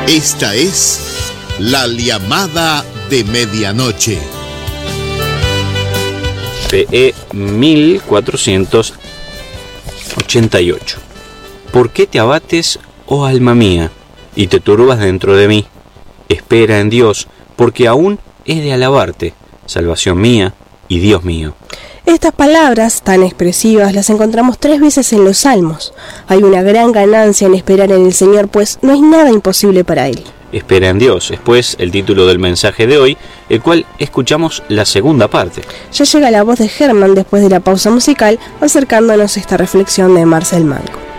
Esta es la llamada de medianoche. PE 1488. ¿Por qué te abates, oh alma mía, y te turbas dentro de mí? Espera en Dios, porque aún he de alabarte, salvación mía y Dios mío. Estas palabras tan expresivas las encontramos 3 veces en los Salmos. Hay una gran ganancia en esperar en el Señor, pues no hay nada imposible para Él. Espera en Dios es pues el título del mensaje de hoy, el cual escuchamos la segunda parte. Ya llega la voz de Germán después de la pausa musical, acercándonos a esta reflexión de Marcel Manco.